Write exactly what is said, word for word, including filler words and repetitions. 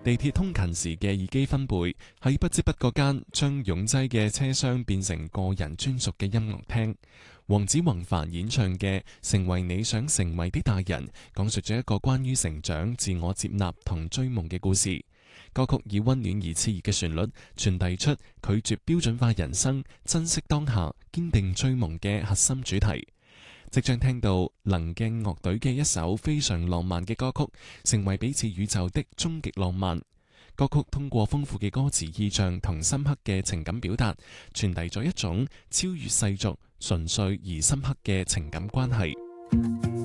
地鐵通勤時嘅耳機分貝喺不知不覺間將擁擠嘅車廂變成個人專屬嘅音樂廳。黃子弘範演唱嘅《成為你想成為的大人》，講述咗一個關於成長、自我接納同追夢嘅故事。歌曲以溫暖而熾熱嘅旋律，傳遞出拒絕標準化人生、珍惜當下、堅定追夢嘅核心主題。即將聽到能鏡樂隊嘅一首非常浪漫嘅歌曲，成為彼此宇宙的終極浪漫。歌曲通過豐富嘅歌詞意象同深刻嘅情感表達，傳遞咗一種超越世俗、純粹而深刻嘅情感關係。